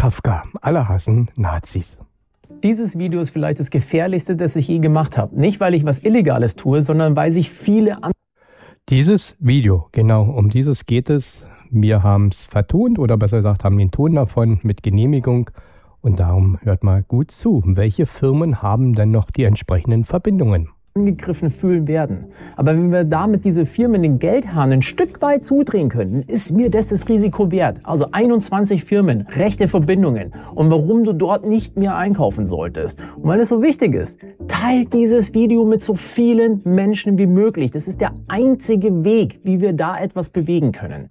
Kafka. Alle hassen Nazis. Dieses Video ist vielleicht das gefährlichste, das ich je gemacht habe. Nicht, weil ich was Illegales tue, sondern weil sich viele Dieses Video, genau, um dieses geht es. Wir haben es vertont oder besser gesagt haben den Ton davon mit Genehmigung. Und darum hört mal gut zu. Welche Firmen haben denn noch die entsprechenden Verbindungen? angegriffen fühlen werden. Aber wenn wir damit diese Firmen den Geldhahn ein Stück weit zudrehen können, ist mir das Risiko wert. Also 21 Firmen, rechte Verbindungen und warum du dort nicht mehr einkaufen solltest. Und weil es so wichtig ist, teilt dieses Video mit so vielen Menschen wie möglich. Das ist der einzige Weg, wie wir da etwas bewegen können.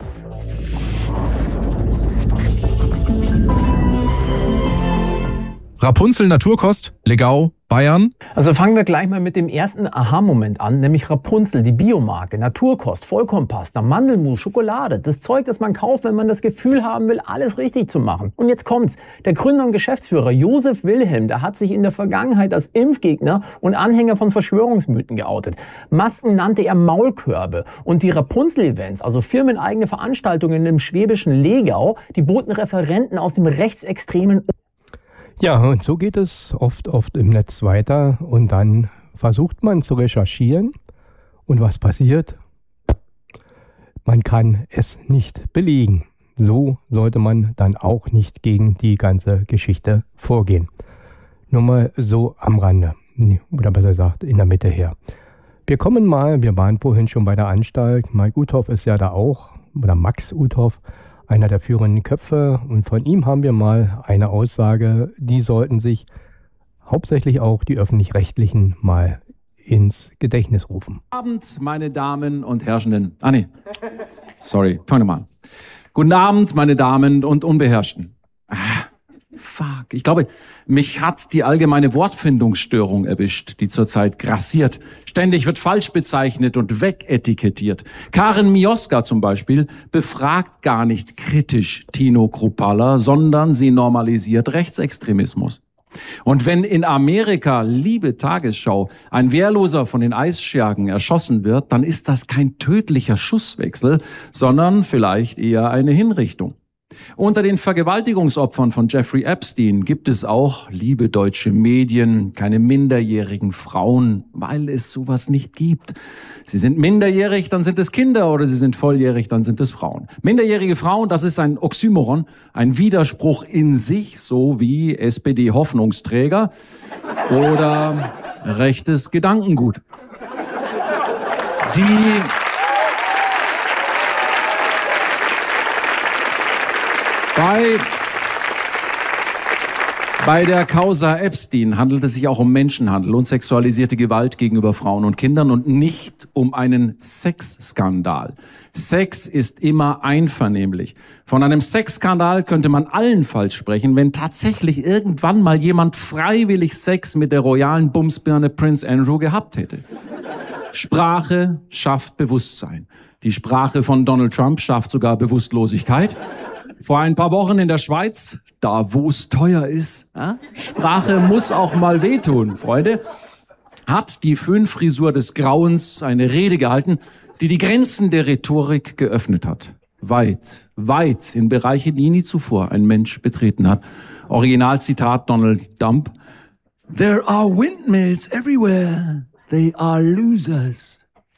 Rapunzel Naturkost, Legau, Bayern. Also fangen wir gleich mal mit dem ersten Aha-Moment an, nämlich Rapunzel, die Biomarke, Naturkost, Vollkornpasta, Mandelmus, Schokolade. Das Zeug, das man kauft, wenn man das Gefühl haben will, alles richtig zu machen. Und jetzt kommt's. Der Gründer und Geschäftsführer Josef Wilhelm, der hat sich in der Vergangenheit als Impfgegner und Anhänger von Verschwörungsmythen geoutet. Masken nannte er Maulkörbe. Und die Rapunzel-Events, also firmeneigene Veranstaltungen im schwäbischen Legau, die boten Referenten aus dem rechtsextremen. Ja, und so geht es oft im Netz weiter und dann versucht man zu recherchieren und was passiert? Man kann es nicht belegen. So sollte man dann auch nicht gegen die ganze Geschichte vorgehen. Nur mal so am Rande, oder besser gesagt in der Mitte her. Wir waren vorhin schon bei der Anstalt, Mike Uthoff ist ja da auch, oder Max Uthoff, einer der führenden Köpfe, und von ihm haben wir mal eine Aussage, die sollten sich hauptsächlich auch die Öffentlich-Rechtlichen mal ins Gedächtnis rufen. Guten Abend, meine Damen und Herrschenden. Sorry, fangen wir mal an. Guten Abend, meine Damen und Unbeherrschten. Ich glaube, mich hat die allgemeine Wortfindungsstörung erwischt, die zurzeit grassiert. Ständig wird falsch bezeichnet und wegetikettiert. Karen Mioska zum Beispiel befragt gar nicht kritisch Tino Kruppalla, sondern sie normalisiert Rechtsextremismus. Und wenn in Amerika, liebe Tagesschau, ein Wehrloser von den Eisschergen erschossen wird, dann ist das kein tödlicher Schusswechsel, sondern vielleicht eher eine Hinrichtung. Unter den Vergewaltigungsopfern von Jeffrey Epstein gibt es auch, liebe deutsche Medien, keine minderjährigen Frauen, weil es sowas nicht gibt. Sie sind minderjährig, dann sind es Kinder, oder sie sind volljährig, dann sind es Frauen. Minderjährige Frauen, das ist ein Oxymoron, ein Widerspruch in sich, so wie SPD-Hoffnungsträger oder rechtes Gedankengut. Bei der Causa Epstein handelt es sich auch um Menschenhandel und sexualisierte Gewalt gegenüber Frauen und Kindern und nicht um einen Sexskandal. Sex ist immer einvernehmlich. Von einem Sexskandal könnte man allenfalls sprechen, wenn tatsächlich irgendwann mal jemand freiwillig Sex mit der royalen Bumsbirne Prince Andrew gehabt hätte. Sprache schafft Bewusstsein. Die Sprache von Donald Trump schafft sogar Bewusstlosigkeit. Vor ein paar Wochen in der Schweiz, da wo es teuer ist, Sprache muss auch mal wehtun, Freunde, hat die Föhnfrisur des Grauens eine Rede gehalten, die die Grenzen der Rhetorik geöffnet hat. Weit in Bereiche, die nie zuvor ein Mensch betreten hat. Originalzitat Donald Trump. There are windmills everywhere. They are losers.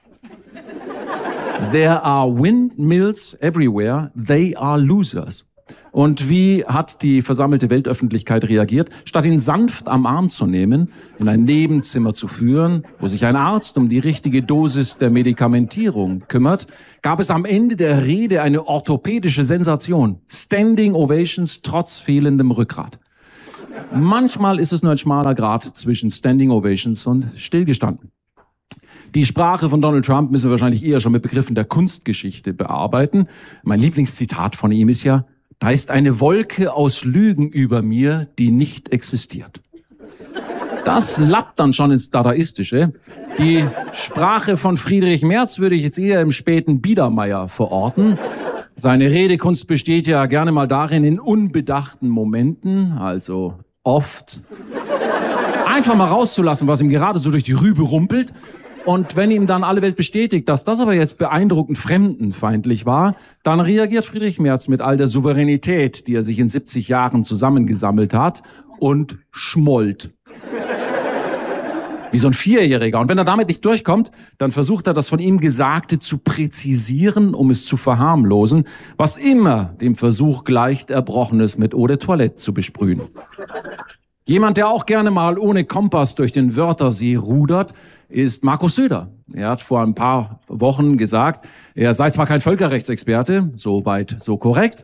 There are windmills everywhere, they are losers. Und wie hat die versammelte Weltöffentlichkeit reagiert? Statt ihn sanft am Arm zu nehmen, in ein Nebenzimmer zu führen, wo sich ein Arzt um die richtige Dosis der Medikamentierung kümmert, gab es am Ende der Rede eine orthopädische Sensation. Standing Ovations trotz fehlendem Rückgrat. Manchmal ist es nur ein schmaler Grat zwischen Standing Ovations und Stillgestanden. Die Sprache von Donald Trump müssen wir wahrscheinlich eher schon mit Begriffen der Kunstgeschichte bearbeiten. Mein Lieblingszitat von ihm ist ja: Da ist eine Wolke aus Lügen über mir, die nicht existiert. Das lappt dann schon ins Dadaistische. Die Sprache von Friedrich Merz würde ich jetzt eher im späten Biedermeier verorten. Seine Redekunst besteht ja gerne mal darin, in unbedachten Momenten, also oft, einfach mal rauszulassen, was ihm gerade so durch die Rübe rumpelt. Und wenn ihm dann alle Welt bestätigt, dass das aber jetzt beeindruckend fremdenfeindlich war, dann reagiert Friedrich Merz mit all der Souveränität, die er sich in 70 Jahren zusammengesammelt hat, und schmollt. Wie so ein Vierjähriger. Und wenn er damit nicht durchkommt, dann versucht er, das von ihm Gesagte zu präzisieren, um es zu verharmlosen, was immer dem Versuch gleicht, Erbrochenes mit Eau de Toilette zu besprühen. Jemand, der auch gerne mal ohne Kompass durch den Wörthersee rudert, ist Markus Söder. Er hat vor ein paar Wochen gesagt, er sei zwar kein Völkerrechtsexperte, so weit, so korrekt,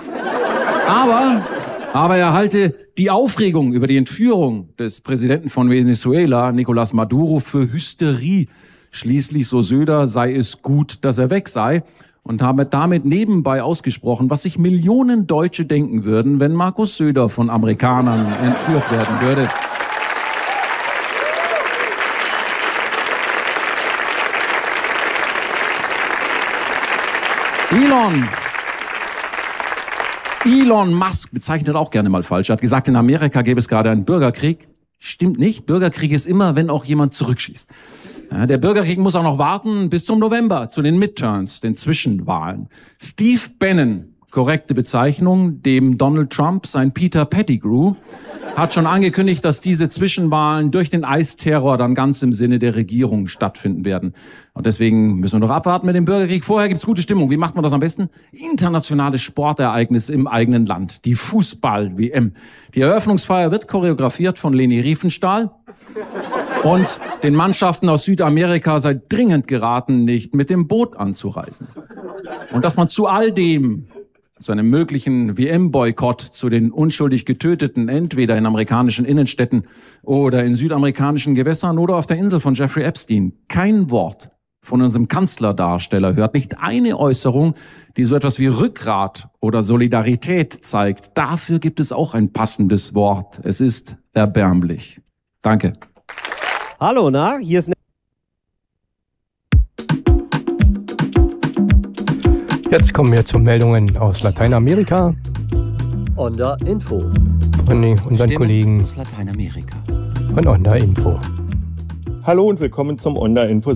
aber er halte die Aufregung über die Entführung des Präsidenten von Venezuela, Nicolás Maduro, für Hysterie. Schließlich, so Söder, sei es gut, dass er weg sei, und habe damit nebenbei ausgesprochen, was sich Millionen Deutsche denken würden, wenn Markus Söder von Amerikanern entführt werden würde. Elon Musk bezeichnet auch gerne mal falsch. Er hat gesagt, in Amerika gäbe es gerade einen Bürgerkrieg. Stimmt nicht. Bürgerkrieg ist immer, wenn auch jemand zurückschießt. Ja, der Bürgerkrieg muss auch noch warten bis zum November, zu den Midterms, den Zwischenwahlen. Steve Bannon, korrekte Bezeichnung, dem Donald Trump sein Peter Pettigrew, hat schon angekündigt, dass diese Zwischenwahlen durch den Eisterror dann ganz im Sinne der Regierung stattfinden werden. Und deswegen müssen wir noch abwarten mit dem Bürgerkrieg. Vorher gibt's gute Stimmung. Wie macht man das am besten? Internationales Sportereignis im eigenen Land. Die Fußball-WM. Die Eröffnungsfeier wird choreografiert von Leni Riefenstahl. Und den Mannschaften aus Südamerika sei dringend geraten, nicht mit dem Boot anzureisen. Und dass man zu all dem, zu einem möglichen WM-Boykott, zu den unschuldig Getöteten, entweder in amerikanischen Innenstädten oder in südamerikanischen Gewässern oder auf der Insel von Jeffrey Epstein, kein Wort von unserem Kanzlerdarsteller hört, nicht eine Äußerung, die so etwas wie Rückgrat oder Solidarität zeigt. Dafür gibt es auch ein passendes Wort. Es ist erbärmlich. Danke. Hallo, hier ist... Jetzt kommen wir zu Meldungen aus Lateinamerika Onda Info. von unseren Kollegen aus Lateinamerika. von Onda Info. Hallo und willkommen zum Onda Info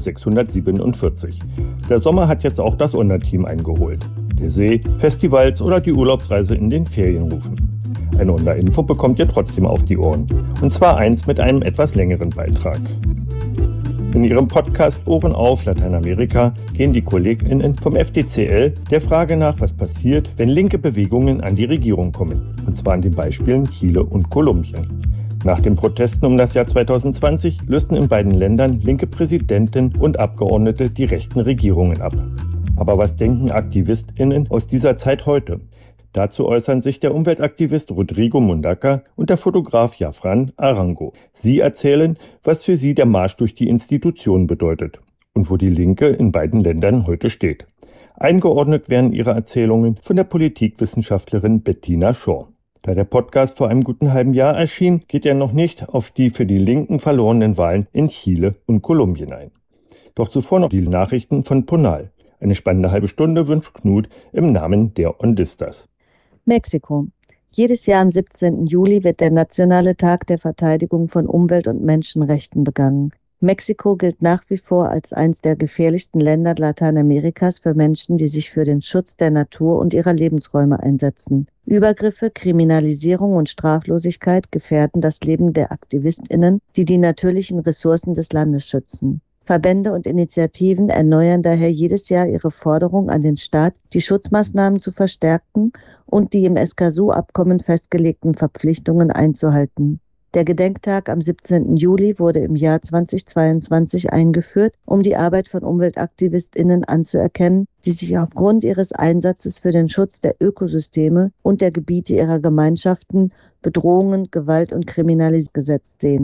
647. Der Sommer hat jetzt auch das Onda-Team eingeholt. Der See, Festivals oder die Urlaubsreise in den Ferien rufen. Ein Onda Info bekommt ihr trotzdem auf die Ohren. Und zwar eins mit einem etwas längeren Beitrag. In ihrem Podcast Ohren auf Lateinamerika gehen die KollegInnen vom FDCL der Frage nach, was passiert, wenn linke Bewegungen an die Regierung kommen. Und zwar an den Beispielen Chile und Kolumbien. Nach den Protesten um das Jahr 2020 lösten in beiden Ländern linke Präsidenten und Abgeordnete die rechten Regierungen ab. Aber was denken AktivistInnen aus dieser Zeit heute? Dazu äußern sich der Umweltaktivist Rodrigo Mundaca und der Fotograf Jafran Arango. Sie erzählen, was für sie der Marsch durch die Institutionen bedeutet und wo die Linke in beiden Ländern heute steht. Eingeordnet werden ihre Erzählungen von der Politikwissenschaftlerin Bettina Shaw. Da der Podcast vor einem guten halben Jahr erschien, geht er noch nicht auf die für die Linken verlorenen Wahlen in Chile und Kolumbien ein. Doch zuvor noch die Nachrichten von Ponal. Eine spannende halbe Stunde wünscht Knut im Namen der Ondistas. Mexiko. Jedes Jahr am 17. Juli wird der Nationale Tag der Verteidigung von Umwelt- und Menschenrechten begangen. Mexiko gilt nach wie vor als eines der gefährlichsten Länder Lateinamerikas für Menschen, die sich für den Schutz der Natur und ihrer Lebensräume einsetzen. Übergriffe, Kriminalisierung und Straflosigkeit gefährden das Leben der AktivistInnen, die die natürlichen Ressourcen des Landes schützen. Verbände und Initiativen erneuern daher jedes Jahr ihre Forderung an den Staat, die Schutzmaßnahmen zu verstärken und die im Escazú-Abkommen festgelegten Verpflichtungen einzuhalten. Der Gedenktag am 17. Juli wurde im Jahr 2022 eingeführt, um die Arbeit von UmweltaktivistInnen anzuerkennen, die sich aufgrund ihres Einsatzes für den Schutz der Ökosysteme und der Gebiete ihrer Gemeinschaften Bedrohungen, Gewalt und Kriminalität gesetzt sehen.